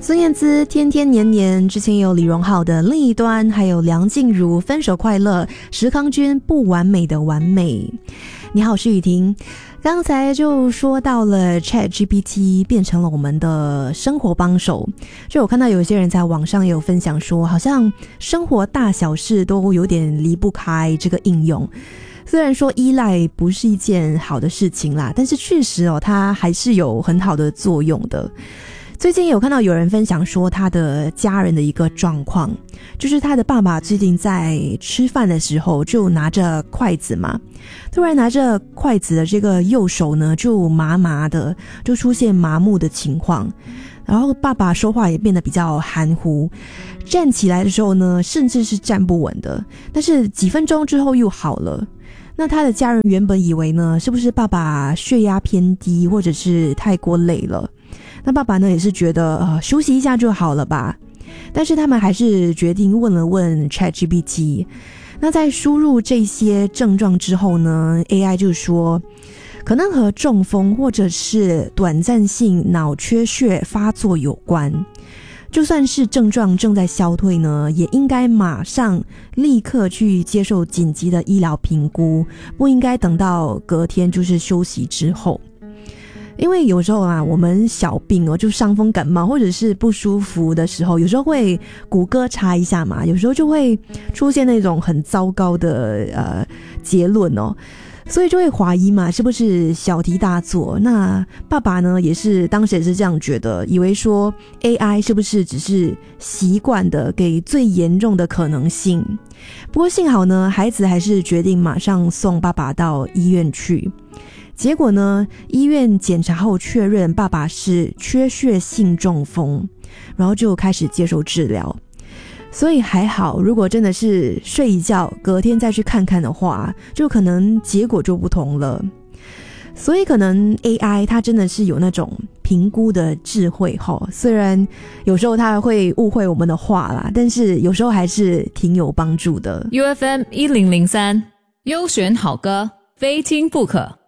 孙燕姿天天年年，之前有李荣浩的另一端，还有梁静茹分手快乐，石康君不完美的完美。你好，我是雨婷。刚才就说到了 ChatGPT 变成了我们的生活帮手，就我看到有些人在网上也有分享说，好像生活大小事都有点离不开这个应用。虽然说依赖不是一件好的事情啦，但是确实它还是有很好的作用的。最近有看到有人分享说他的家人的一个状况，就是他的爸爸最近在吃饭的时候就拿着筷子嘛，突然拿着筷子的这个右手呢就麻麻的，就出现麻木的情况，然后爸爸说话也变得比较含糊，站起来的时候呢甚至是站不稳的，但是几分钟之后又好了。那他的家人原本以为呢是不是爸爸血压偏低或者是太过累了，那爸爸呢也是觉得休息一下就好了吧，但是他们还是决定问了问 ChatGPT。 那在输入这些症状之后呢 AI 就说可能和中风或者是短暂性脑缺血发作有关，就算是症状正在消退呢，也应该马上立刻去接受紧急的医疗评估，不应该等到隔天就是休息之后。因为有时候我们小病就伤风感冒或者是不舒服的时候，有时候会谷歌查一下嘛，有时候就会出现那种很糟糕的结论所以就会怀疑嘛，是不是小题大做？那爸爸呢当时也是这样觉得，以为说 AI 是不是只是习惯的给最严重的可能性。不过幸好呢，孩子还是决定马上送爸爸到医院去。结果呢，医院检查后确认爸爸是缺血性中风，然后就开始接受治疗。所以还好，如果真的是睡一觉隔天再去看看的话，就可能结果就不同了。所以可能 AI 它真的是有那种评估的智慧虽然有时候它会误会我们的话啦，但是有时候还是挺有帮助的。 UFM 1003优选好歌，非听不可。